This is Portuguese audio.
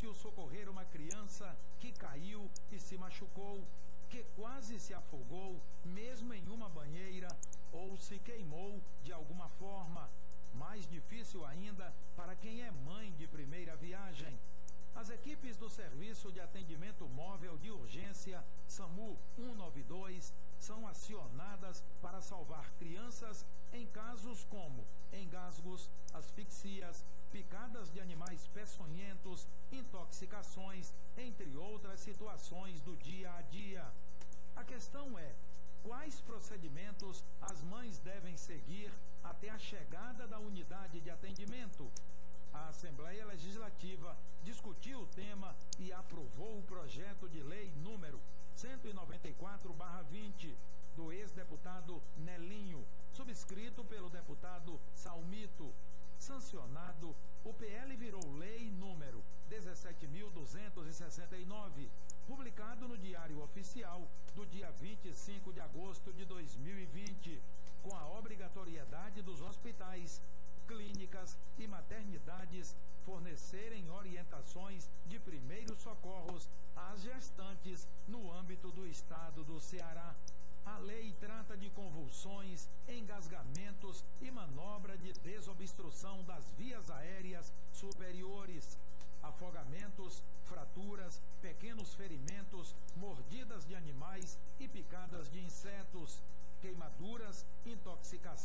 difícil socorrer uma criança que caiu e se machucou, que quase se afogou, mesmo em uma banheira, ou se queimou de alguma forma. Mais difícil ainda para quem é mãe de primeira viagem. As equipes do Serviço de Atendimento Móvel de Urgência, SAMU 192, são acionadas para salvar crianças em casos como engasgos, asfixias, picadas de animais peçonhentos, intoxicações, entre outras situações do dia a dia. A questão é: quais procedimentos as mães devem seguir até a chegada da unidade de atendimento? A Assembleia Legislativa discutiu o tema e aprovou o projeto de lei número 194/20, do ex-deputado Nelinho, subscrito pelo deputado Salmito. Sancionado, o PL virou lei número 17.269, publicado no Diário Oficial do dia 25 de agosto de 2020, com a obrigatoriedade dos hospitais, clínicas e maternidades fornecerem orientações de primeiros socorros às gestantes no âmbito do estado do Ceará. A lei trata de convulsões, engasgamentos e manobra de desobstrução das vias aéreas superiores, afogamentos, fraturas, pequenos ferimentos, mordidas de animais e picadas de insetos, queimaduras, intoxicação